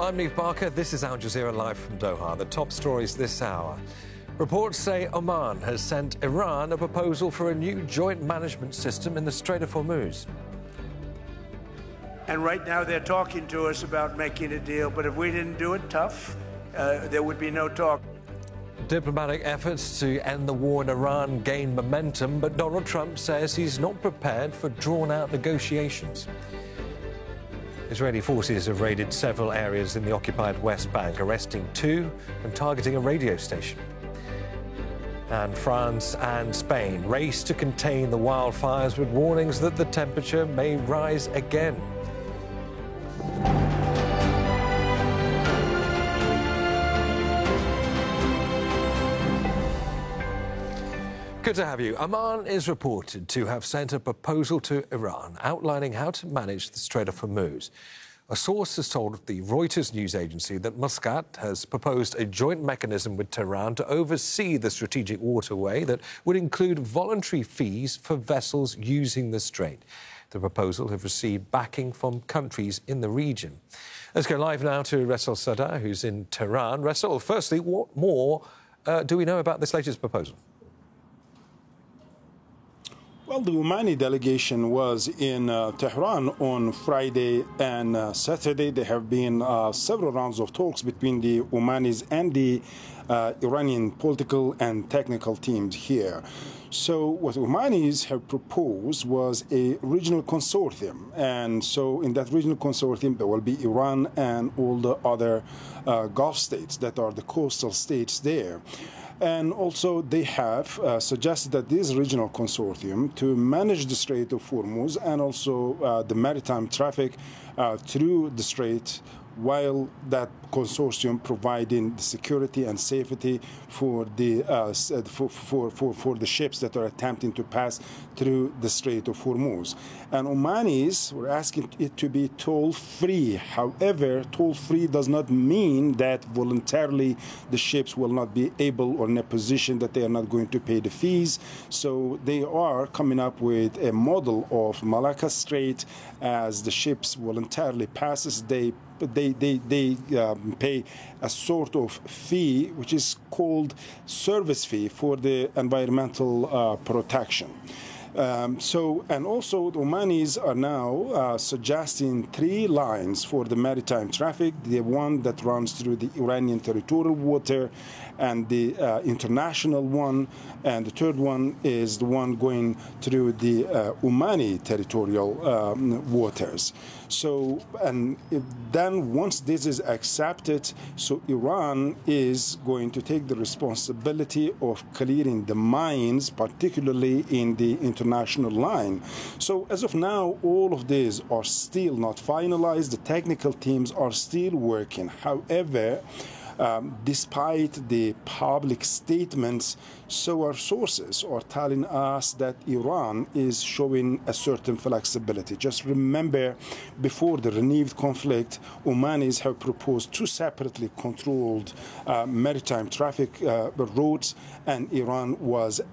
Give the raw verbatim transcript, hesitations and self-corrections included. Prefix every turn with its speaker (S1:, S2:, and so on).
S1: I'm Neve Barker. This is Al Jazeera live from Doha. The top stories this hour. Reports say Oman has sent Iran a proposal for a new joint management system in the Strait of Hormuz.
S2: And right now they're talking to us about making a deal, but if we didn't do it tough, uh, there would be no talk.
S1: Diplomatic efforts to end the war in Iran gain momentum, but Donald Trump says he's not prepared for drawn-out negotiations. Israeli forces have raided several areas in the occupied West Bank, arresting two and targeting a radio station. And France and Spain race to contain the wildfires with warnings that the temperature may rise again. Good to have you. Oman is reported to have sent a proposal to Iran outlining how to manage the Strait of Hormuz. A source has told the Reuters news agency that Muscat has proposed a joint mechanism with Tehran to oversee the strategic waterway that would include voluntary fees for vessels using the strait. The proposal has received backing from countries in the region. Let's go live now to Ressol Sadar, who's in Tehran. Ressol, firstly, what more uh, do we know about this latest proposal?
S3: Well, the Omani delegation was in uh, Tehran on Friday and uh, Saturday. There have been uh, several rounds of talks between the Omanis and the uh, Iranian political and technical teams here. So what Omanis have proposed was a regional consortium. And so in that regional consortium, there will be Iran and all the other uh, Gulf states that are the coastal states there. And also they have uh, suggested that this regional consortium to manage the Strait of Hormuz and also uh, the maritime traffic uh, through the strait, while that consortium providing the security and safety for the uh, for, for, for, for the ships that are attempting to pass through the Strait of Hormuz. And Omanis were asking it to be toll-free. However, toll-free does not mean that voluntarily the ships will not be able or in a position that they are not going to pay the fees. So they are coming up with a model of Malacca Strait. As the ships voluntarily passes, they they they, they um, pay a sort of fee, which is called service fee for the environmental uh, protection. Um, so, and also the Omanis are now uh, suggesting three lines for the maritime traffic: the one that runs through the Iranian territorial water, and the uh, international one, and the third one is the one going through the uh, Omani territorial um, waters. So, and if then once this is accepted, so Iran is going to take the responsibility of clearing the mines, particularly in the international line. So as of now, all of these are still not finalized. The technical teams are still working. However, Um, despite the public statements, so our sources are telling us that Iran is showing a certain flexibility. Just remember, before the renewed conflict, Omanis have proposed two separately controlled uh, maritime traffic uh, routes, and Iran was